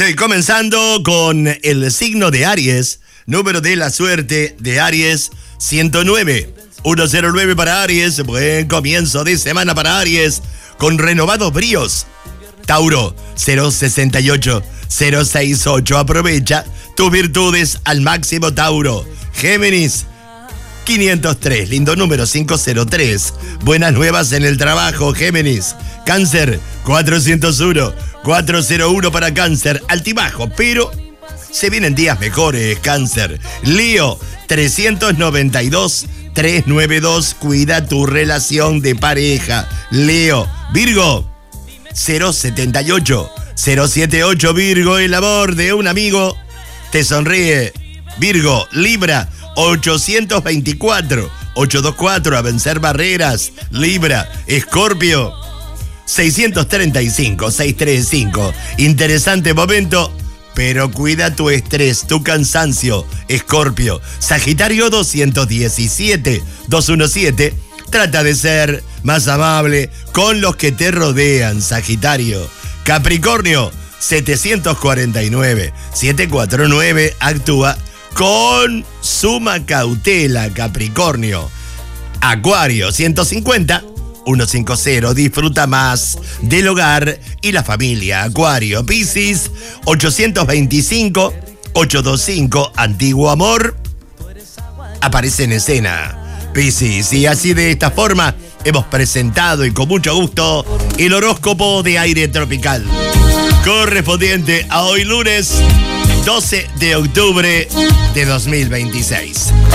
Comenzando con el signo de Aries, número de la suerte de Aries, 109. 109 para Aries, buen comienzo de semana para Aries, con renovados bríos. Tauro, 068, 068, aprovecha tus virtudes al máximo, Tauro. Géminis, 503, lindo número, 503. Buenas nuevas en el trabajo, Géminis. Cáncer, 401, 401 para Cáncer, altibajo, pero se vienen días mejores, Cáncer. Lío, 392, 392, cuida tu relación de pareja, Leo. Virgo, 078, 078, Virgo, el amor de un amigo te sonríe, Virgo. Libra, 824, 824, a vencer barreras, Libra. Escorpio, 635, 635, interesante momento, pero cuida tu estrés, tu cansancio, Escorpio. Sagitario, 217, 217, trata de ser más amable con los que te rodean, Sagitario. Capricornio, 749, 749, actúa con suma cautela, Capricornio. Acuario, 150, 150, disfruta más del hogar y la familia, Acuario. Piscis, 825, 825, antiguo amor aparece en escena, Piscis. Y así, de esta forma, hemos presentado y con mucho gusto el horóscopo de aire tropical, correspondiente a hoy lunes 12 de octubre de 2026.